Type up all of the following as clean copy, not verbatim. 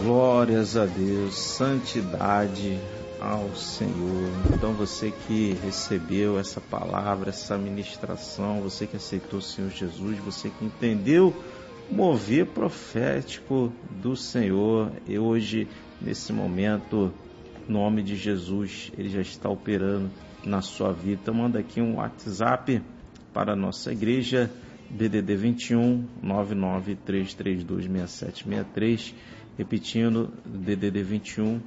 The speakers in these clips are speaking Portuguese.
Glórias a Deus, santidade ao Senhor. Então você que recebeu essa palavra, essa ministração, você que aceitou o Senhor Jesus, você que entendeu o mover profético do Senhor, e hoje, nesse momento, em nome de Jesus, Ele já está operando na sua vida. Então manda aqui um WhatsApp para a nossa igreja, DDD 21 993326763, repetindo, DDD 21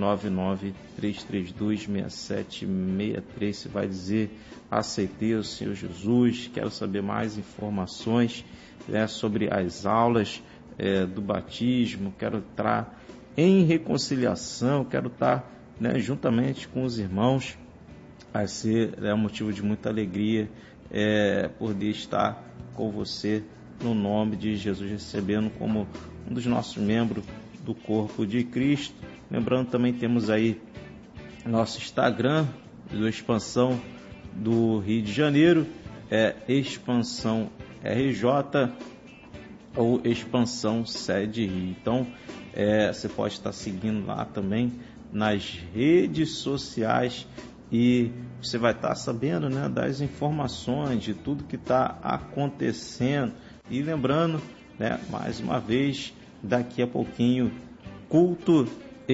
993326763. Você vai dizer: aceitei o Senhor Jesus, quero saber mais informações sobre as aulas do batismo, quero estar em reconciliação, quero estar juntamente com os irmãos. Vai ser um motivo de muita alegria poder estar com você, no nome de Jesus, recebendo como um dos nossos membros do corpo de Cristo. Lembrando, também temos aí nosso Instagram do Expansão do Rio de Janeiro, Expansão RJ ou Expansão Sede Rio. Então você pode estar seguindo lá também nas redes sociais, e você vai estar sabendo das informações de tudo que está acontecendo. E lembrando, mais uma vez, daqui a pouquinho, culto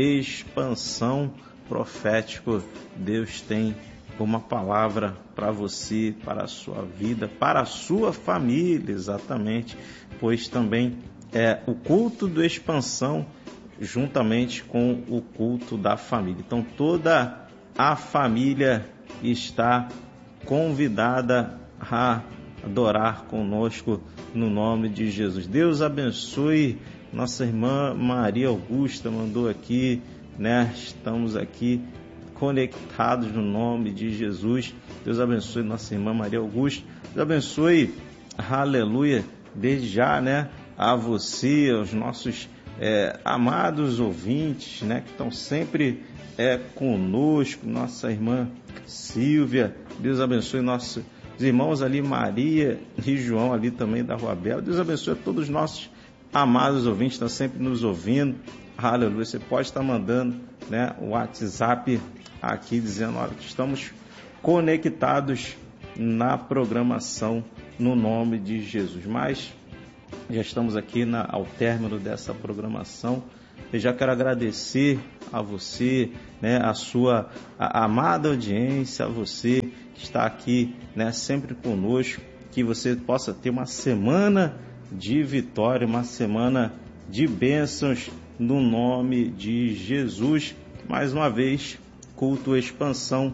Expansão Profético. Deus tem uma palavra para você, para a sua vida, para a sua família, exatamente, pois também o culto do Expansão juntamente com o culto da família. Então toda a família está convidada a adorar conosco no nome de Jesus. Deus abençoe. Nossa irmã Maria Augusta mandou aqui, estamos aqui conectados no nome de Jesus. Deus abençoe nossa irmã Maria Augusta. Deus abençoe, aleluia, desde já, a você, aos nossos amados ouvintes, que estão sempre conosco, nossa irmã Silvia. Deus abençoe nossos irmãos ali, Maria e João ali também da Rua Bela. Deus abençoe a todos os nossos amados ouvintes, estão sempre nos ouvindo. Aleluia. Você pode estar mandando o WhatsApp aqui dizendo: olha, estamos conectados na programação no nome de Jesus. Mas já estamos aqui ao término dessa programação. Eu já quero agradecer a você, a sua amada audiência, a você que está aqui, sempre conosco, que você possa ter uma semana de vitória, uma semana de bênçãos no nome de Jesus. Mais uma vez, culto Expansão,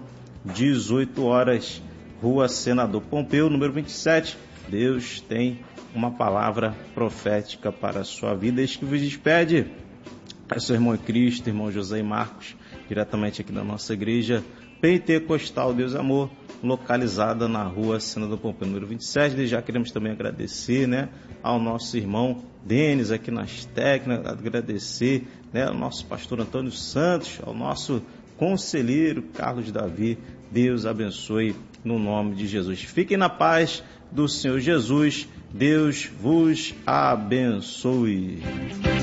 18 horas, Rua Senador Pompeu, número 27. Deus tem uma palavra profética para a sua vida. Este que vos despede é seu irmão em Cristo, irmão José e Marcos, diretamente aqui da nossa igreja Pentecostal Deus Amor, localizada na Rua Senador Pompeu, número 27. Desde já queremos também agradecer ao nosso irmão Denis aqui nas técnicas, agradecer ao nosso pastor Antônio Santos, ao nosso conselheiro Carlos Davi. Deus abençoe no nome de Jesus. Fiquem na paz do Senhor Jesus. Deus vos abençoe.